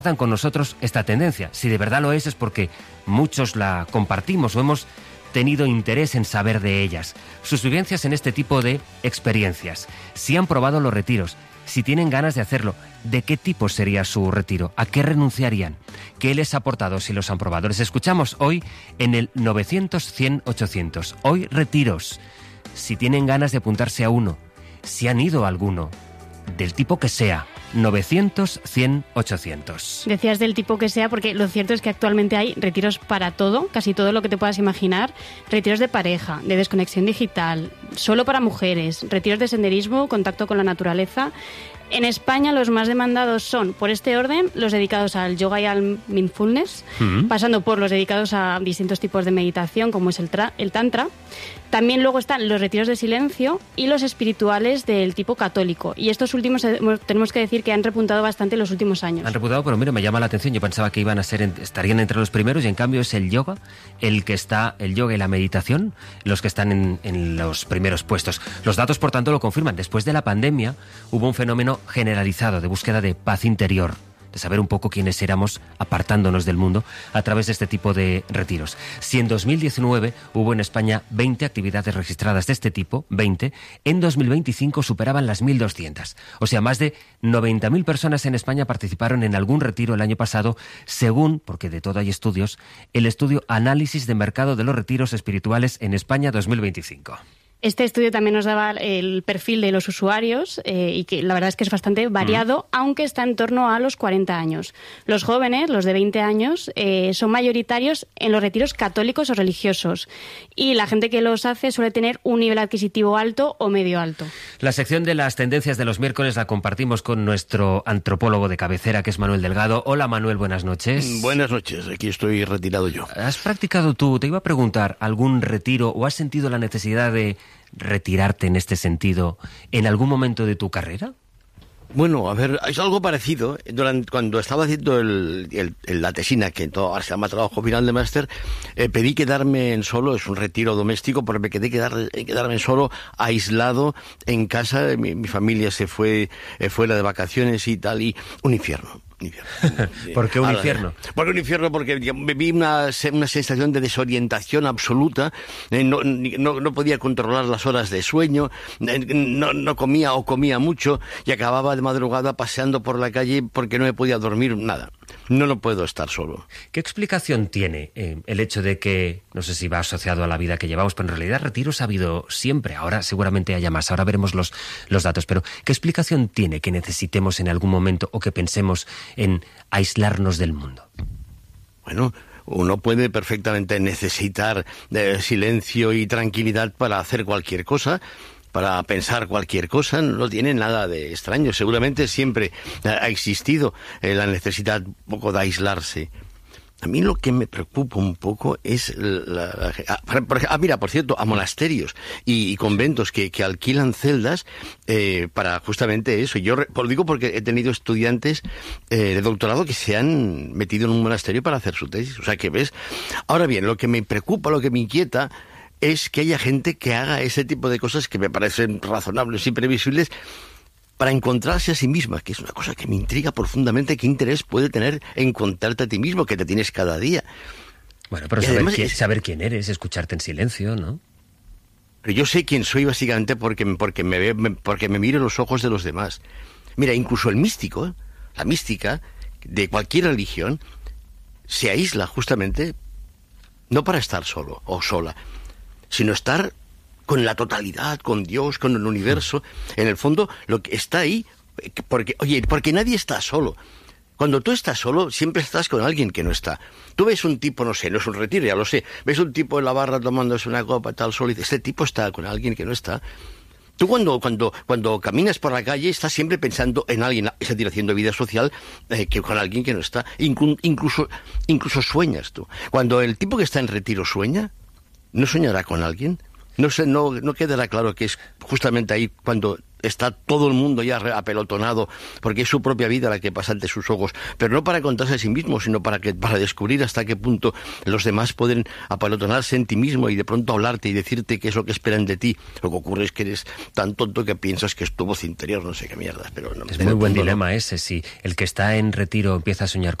con nosotros esta tendencia. Si de verdad lo es porque muchos la compartimos o hemos tenido interés en saber de ellas, sus vivencias en este tipo de experiencias, si han probado los retiros, si tienen ganas de hacerlo, de qué tipo sería su retiro, a qué renunciarían, qué les ha aportado si los han probado. Les escuchamos hoy en el 900-100-800. Hoy retiros, si tienen ganas de apuntarse a uno, si han ido a alguno, del tipo que sea. 900-100-800. Decías del tipo que sea, porque lo cierto es que actualmente hay retiros para todo, casi todo lo que te puedas imaginar. Retiros de pareja, de desconexión digital, solo para mujeres, retiros de senderismo, contacto con la naturaleza. En España los más demandados son, por este orden, los dedicados al yoga y al mindfulness, pasando por los dedicados a distintos tipos de meditación, como es el tantra. También luego están los retiros de silencio y los espirituales del tipo católico. Y estos últimos tenemos que decir que han repuntado bastante en los últimos años. Han repuntado, pero mira, me llama la atención. Yo pensaba que estarían entre los primeros y en cambio es el yoga y la meditación los que están en los primeros puestos. Los datos, por tanto, lo confirman. Después de la pandemia hubo un fenómeno generalizado de búsqueda de paz interior, de saber un poco quiénes éramos apartándonos del mundo a través de este tipo de retiros. Si en 2019 hubo en España 20 actividades registradas de este tipo, 20, en 2025 superaban las 1.200. O sea, más de 90.000 personas en España participaron en algún retiro el año pasado, según, porque de todo hay estudios, el estudio Análisis de Mercado de los Retiros Espirituales en España 2025. Este estudio también nos daba el perfil de los usuarios y que la verdad es que es bastante variado, aunque está en torno a los 40 años. Los jóvenes, los de 20 años, son mayoritarios en los retiros católicos o religiosos y la gente que los hace suele tener un nivel adquisitivo alto o medio alto. La sección de las tendencias de los miércoles la compartimos con nuestro antropólogo de cabecera, que es Manuel Delgado. Hola Manuel, buenas noches. Buenas noches, aquí estoy retirado yo. ¿Has practicado tú, te iba a preguntar, algún retiro o has sentido la necesidad de retirarte en este sentido en algún momento de tu carrera? Bueno, a ver, es algo parecido. Cuando estaba haciendo la tesina, que ahora se llama trabajo final de máster, pedí quedarme en solo, es un retiro doméstico, pero me quedé quedarme solo, aislado en casa. Mi familia se fue fuera de vacaciones y tal, y un infierno. ¿Por qué un infierno? Porque un infierno, porque viví una sensación de desorientación absoluta. No podía controlar las horas de sueño, no comía o comía mucho y acababa de madrugada paseando por la calle porque no me podía dormir nada. No puedo estar solo. ¿Qué explicación tiene el hecho de que, no sé si va asociado a la vida que llevamos, pero en realidad retiros ha habido siempre, ahora seguramente haya más, ahora veremos los datos, pero ¿qué explicación tiene que necesitemos en algún momento o que pensemos en aislarnos del mundo? Bueno, uno puede perfectamente necesitar silencio y tranquilidad para hacer cualquier cosa, para pensar cualquier cosa, no tiene nada de extraño. Seguramente siempre ha existido la necesidad un poco de aislarse. A mí lo que me preocupa un poco es mira, por cierto, a monasterios y conventos que alquilan celdas para justamente eso. Yo lo digo porque he tenido estudiantes de doctorado que se han metido en un monasterio para hacer su tesis. O sea, que ves. Ahora bien, lo que me preocupa, lo que me inquieta, es que haya gente que haga ese tipo de cosas que me parecen razonables y previsibles para encontrarse a sí misma, que es una cosa que me intriga profundamente. ¿Qué interés puede tener encontrarte a ti mismo, que te tienes cada día? Bueno, pero saber quién eres, escucharte en silencio, ¿no? Pero yo sé quién soy básicamente porque me miro en los ojos de los demás. Mira, incluso el místico, la mística de cualquier religión, se aísla justamente no para estar solo o sola, sino estar con la totalidad, con Dios, con el universo. En el fondo, lo que está ahí, porque nadie está solo. Cuando tú estás solo, siempre estás con alguien que no está. Tú ves un tipo, no sé, no es un retiro, ya lo sé, ves un tipo en la barra tomándose una copa, tal, solo, y dices, este tipo está con alguien que no está. Tú cuando caminas por la calle estás siempre pensando en alguien, es decir, haciendo vida social, que con alguien que no está. Incluso sueñas tú. Cuando el tipo que está en retiro sueña, ¿no soñará con alguien? No quedará claro que es justamente ahí cuando está todo el mundo ya apelotonado, porque es su propia vida la que pasa ante sus ojos, pero no para contarse a sí mismo, sino para descubrir hasta qué punto los demás pueden apelotonarse en ti mismo y de pronto hablarte y decirte qué es lo que esperan de ti. Lo que ocurre es que eres tan tonto que piensas que es tu voz interior, no sé qué mierdas. Pero no, es muy buen dilema ese, si el que está en retiro empieza a soñar